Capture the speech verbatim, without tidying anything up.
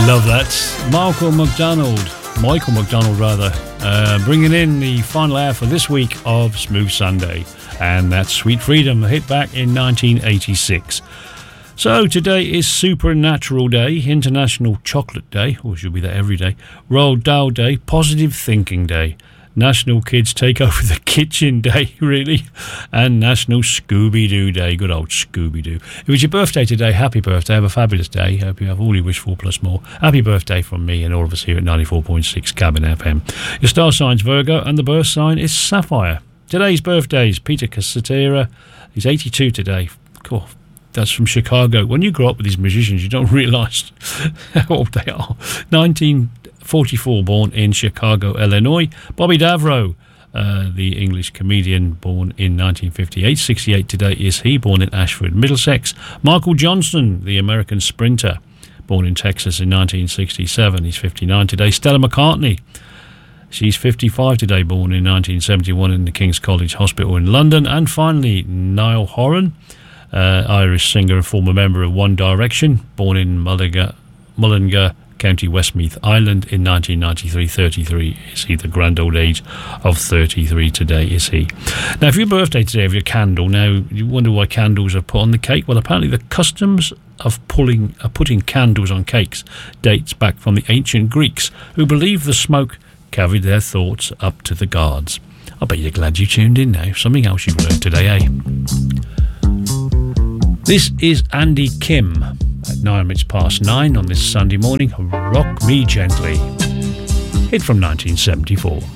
Love that. Michael McDonald, Michael McDonald rather, uh, bringing in the final hour for this week of Smooth Sunday. And that's Sweet Freedom, a hit back in nineteen eighty-six. So today is Supernatural Day, International Chocolate Day, or should be that every day, Roald Dahl Day, Positive Thinking Day, National Kids Take Over the Kitchen Day, really, and National Scooby-Doo Day. Good old Scooby-Doo. If it's your birthday today, happy birthday. Have a fabulous day. Hope you have all you wish for plus more. Happy birthday from me and all of us here at ninety-four point six Cabin F M. Your star sign's Virgo and the birth sign is Sapphire. Today's birthdays, Peter Casatera. He's eighty-two today. Cool. That's from Chicago. When you grow up with these musicians, you don't realise how old they are. nineteen forty-four, born in Chicago, Illinois. Bobby Davro, uh, the English comedian, born in nineteen fifty-eight. sixty-eight today is he, born in Ashford, Middlesex. Michael Johnson, the American sprinter, born in Texas in nineteen sixty-seven. He's fifty-nine today. Stella McCartney, she's fifty-five today, born in nineteen seventy-one in the King's College Hospital in London. And finally, Niall Horan, uh, Irish singer and former member of One Direction, born in Mullingar, Mullingar County Westmeath, Ireland in nineteen ninety-three. thirty-three is he, the grand old age of thirty-three today is he. Now, for your birthday today, have your candle. Now, you wonder why candles are put on the cake. Well, apparently the customs of pulling, uh, putting candles on cakes dates back from the ancient Greeks, who believed the smoke carried their thoughts up to the gods. I bet you're glad you tuned in now. Something else you've learned today, eh? This is Andy Kim at nine minutes past nine on this Sunday morning. Rock Me Gently. Hit from nineteen seventy-four.